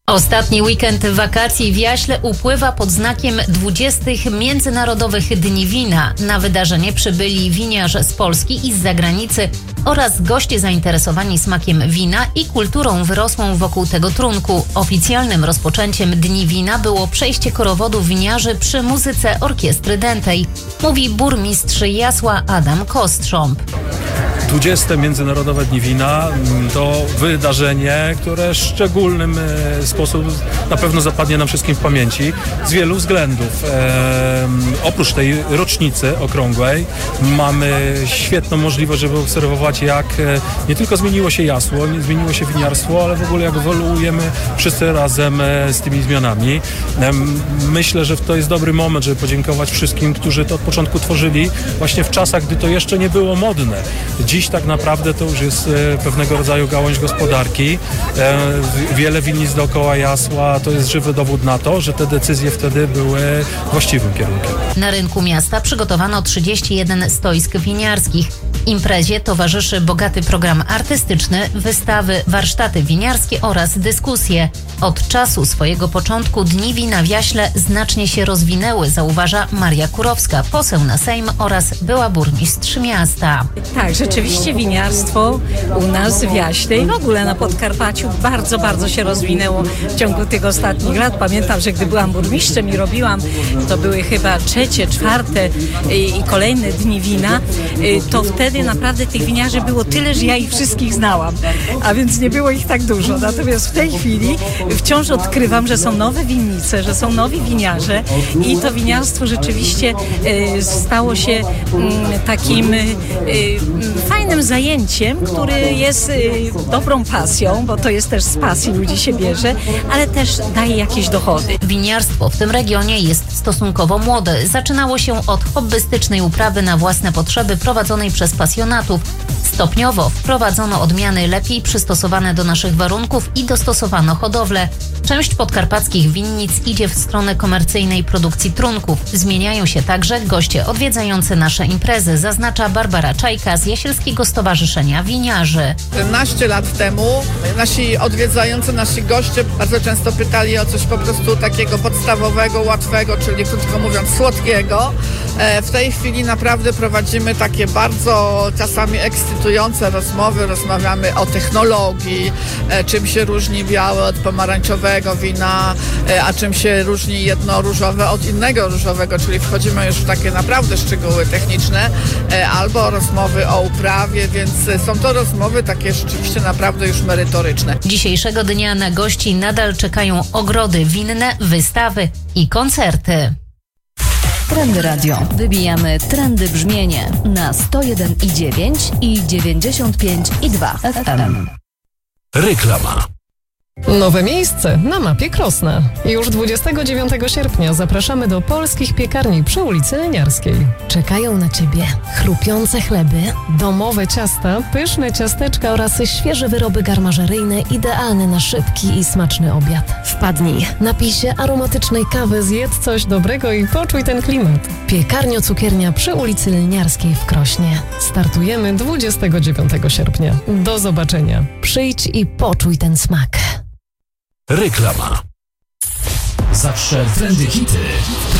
Ostatni weekend wakacji w Jaśle upływa pod znakiem 20. Międzynarodowych Dni Wina. Na wydarzenie przybyli winiarze z Polski i z zagranicy oraz goście zainteresowani smakiem wina i kulturą wyrosłą wokół tego trunku. Oficjalnym rozpoczęciem Dni Wina było przejście korowodu winiarzy przy muzyce orkiestry dętej, mówi burmistrz Jasła Adam Kostrząb. 20. Międzynarodowe Dni Wina to wydarzenie, które w szczególnym sposób na pewno zapadnie nam wszystkim w pamięci z wielu względów. Oprócz tej rocznicy okrągłej mamy świetną możliwość, żeby obserwować, jak nie tylko zmieniło się Jasło, nie zmieniło się winiarstwo, ale w ogóle jak ewoluujemy wszyscy razem z tymi zmianami. Myślę, że to jest dobry moment, żeby podziękować wszystkim, którzy to od początku tworzyli właśnie w czasach, gdy to jeszcze nie było modne. Dziś tak naprawdę to już jest pewnego rodzaju gałąź gospodarki. Wiele winnic dookoła Jasła to jest żywy dowód na to, że te decyzje wtedy były właściwym kierunkiem. Na rynku miasta przygotowano 31 stoisk winiarskich. Imprezie towarzyszy bogaty program artystyczny, wystawy, warsztaty winiarskie oraz dyskusje. Od czasu swojego początku Dni Wina w Jaśle znacznie się rozwinęły, zauważa Maria Kurowska, poseł na Sejm oraz była burmistrz miasta. Tak, rzeczywiście winiarstwo u nas w Jaśle i w ogóle na Podkarpaciu bardzo się rozwinęło w ciągu tych ostatnich lat. Pamiętam, że gdy byłam burmistrzem i robiłam, to były chyba 3., 4. i kolejne Dni Wina, to wtedy naprawdę tych winiarzy było tyle, że ja ich wszystkich znałam, a więc nie było ich tak dużo. Natomiast w tej chwili wciąż odkrywam, że są nowe winnice, że są nowi winiarze i to winiarstwo rzeczywiście stało się takim fajnym zajęciem, który jest dobrą pasją, bo to jest też z pasji ludzi się bierze, ale też daje jakieś dochody. Winiarstwo w tym regionie jest stosunkowo młode. Zaczynało się od hobbystycznej uprawy na własne potrzeby prowadzonej przez pasjonatów. Stopniowo wprowadzono odmiany lepiej przystosowane do naszych warunków i dostosowano hodowlę. Część podkarpackich winnic idzie w stronę komercyjnej produkcji trunków. Zmieniają się także goście odwiedzający nasze imprezy, zaznacza Barbara Czajka z Jasielskiego Stowarzyszenia Winiarzy. 15 lat temu nasi odwiedzający, nasi goście bardzo często pytali o coś po prostu takiego podstawowego, łatwego, czyli krótko mówiąc słodkiego. W tej chwili naprawdę prowadzimy takie bardzo czasami ekscytujące rozmowy. Rozmawiamy o technologii, czym się różni białe od pomarańczowego wina, a czym się różni jedno różowe od innego różowego, czyli wchodzimy już w takie naprawdę szczegóły techniczne, albo rozmowy o uprawie, więc są to rozmowy takie rzeczywiście naprawdę już merytoryczne. Dzisiejszego dnia na gości nadal czekają ogrody winne, wystawy i koncerty. Trendy Radio. Wybijamy trendy brzmienie na 101,9 i 95,2 FM. Reklama. Nowe miejsce na mapie Krosna. Już 29 sierpnia zapraszamy do polskich piekarni przy ulicy Leniarskiej. Czekają na Ciebie chrupiące chleby, domowe ciasta, pyszne ciasteczka oraz świeże wyroby garmażeryjne idealne na szybki i smaczny obiad. Wpadnij, napij się aromatycznej kawy, zjedz coś dobrego i poczuj ten klimat. Piekarnio-cukiernia przy ulicy Leniarskiej w Krośnie. Startujemy 29 sierpnia. Do zobaczenia. Przyjdź i poczuj ten smak. Reklama. Zawsze trendy hity.